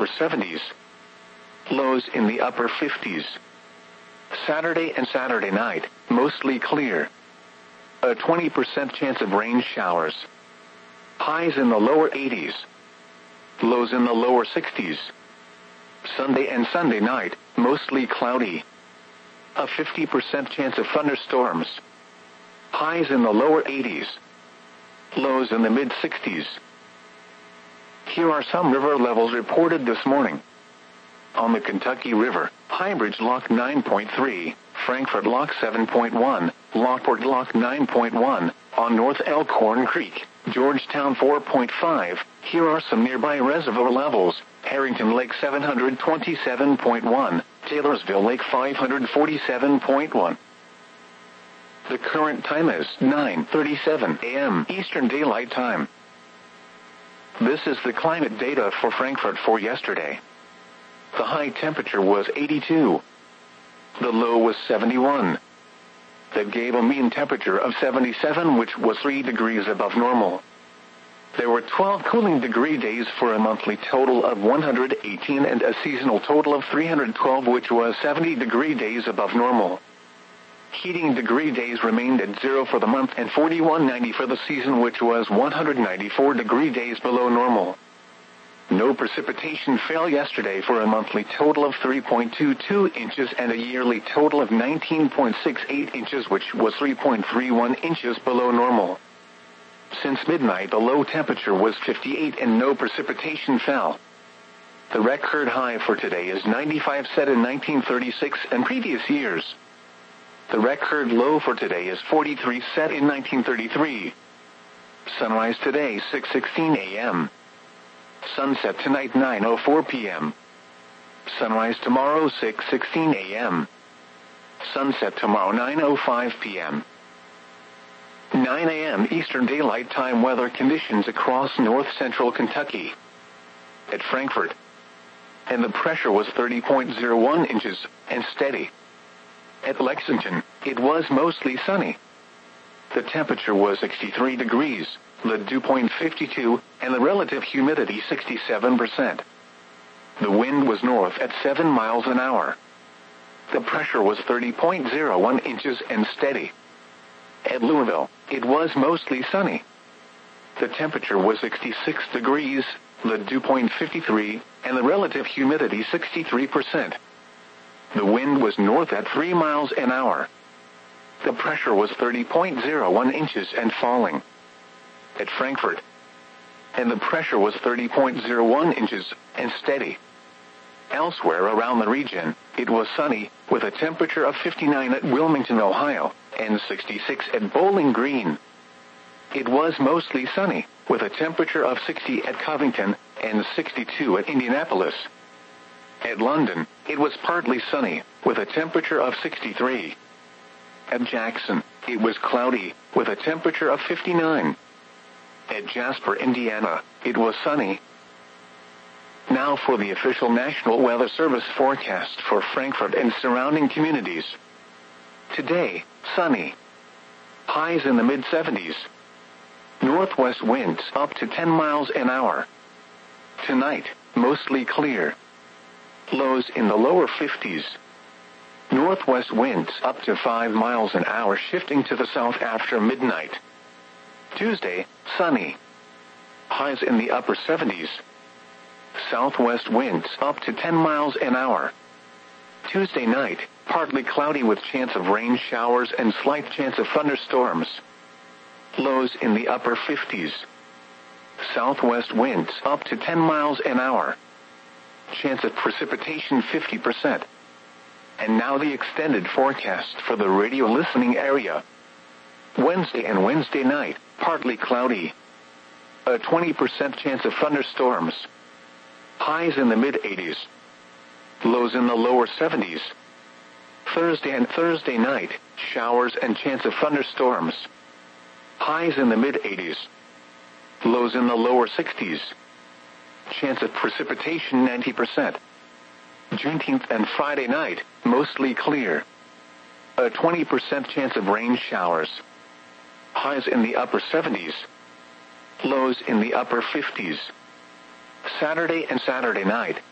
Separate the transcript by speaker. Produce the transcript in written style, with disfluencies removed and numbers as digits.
Speaker 1: upper 70s. Lows in the upper 50s. Saturday and Saturday night, mostly clear. A 20% chance of rain showers. Highs in the lower 80s. Lows in the lower 60s. Sunday and Sunday night, mostly cloudy. A 50% chance of thunderstorms. Highs in the lower 80s. Lows in the mid-60s. Here are some river levels reported this morning. On the Kentucky River, Highbridge Lock 9.3, Frankfort Lock 7.1, Lockport Lock 9.1, on North Elkhorn Creek, Georgetown 4.5. Here are some nearby reservoir levels. Harrington Lake 727.1, Taylorsville Lake 547.1. The current time is 9:37 a.m. Eastern Daylight Time. This is the climate data for Frankfort for yesterday. The high temperature was 82. The low was 71. That gave a mean temperature of 77, which was 3 degrees above normal. There were 12 cooling degree days for a monthly total of 118 and a seasonal total of 312, which was 70 degree days above normal. Heating degree days remained at 0 for the month and 4190 for the season, which was 194 degree days below normal. No precipitation fell yesterday for a monthly total of 3.22 inches and a yearly total of 19.68 inches, which was 3.31 inches below normal. Since midnight, the low temperature was 58 and no precipitation fell. The record high for today is 95, set in 1936 and previous years. The record low for today is 43, set in 1933. Sunrise today 6:16 a.m. Sunset tonight 9:04 p.m. Sunrise tomorrow 6:16 a.m. Sunset tomorrow 9:05 p.m. 9 a.m. Eastern Daylight Time weather conditions across north-central Kentucky. At Frankfort. And the pressure was 30.01 inches, and steady. At Lexington, it was mostly sunny. The temperature was 63 degrees, the dew point 52, and the relative humidity 67%. The wind was north at 7 miles an hour. The pressure was 30.01 inches and steady. At Louisville, it was mostly sunny. The temperature was 66 degrees, the dew point 53, and the relative humidity 63%. The wind was north at 3 miles an hour. The pressure was 30.01 inches and falling. At Frankfort. And the pressure was 30.01 inches and steady. Elsewhere around the region, it was sunny, with a temperature of 59 at Wilmington, Ohio, and 66 at Bowling Green. It was mostly sunny, with a temperature of 60 at Covington, and 62 at Indianapolis. At London, it was partly sunny, with a temperature of 63. At Jackson, it was cloudy, with a temperature of 59. At Jasper, Indiana, it was sunny. Now for the official National Weather Service forecast for Frankfort and surrounding communities. Today, sunny. Highs in the mid-70s. Northwest winds up to 10 miles an hour. Tonight, mostly clear. Lows in the lower 50s. Northwest winds up to 5 miles an hour, shifting to the south after midnight. Tuesday, sunny. Highs in the upper 70s. Southwest winds up to 10 miles an hour. Tuesday night, partly cloudy with chance of rain showers and slight chance of thunderstorms. Lows in the upper 50s. Southwest winds up to 10 miles an hour. Chance of precipitation 50%. And now the extended forecast for the radio listening area. Wednesday and Wednesday night, partly cloudy. A 20% chance of thunderstorms. Highs in the mid-80s. Lows in the lower 70s. Thursday and Thursday night, showers and chance of thunderstorms. Highs in the mid-80s. Lows in the lower 60s. Chance of precipitation 90%. Juneteenth and Friday night, mostly clear. A 20% chance of rain showers. Highs in the upper 70s. Lows in the upper 50s. Saturday and Saturday night,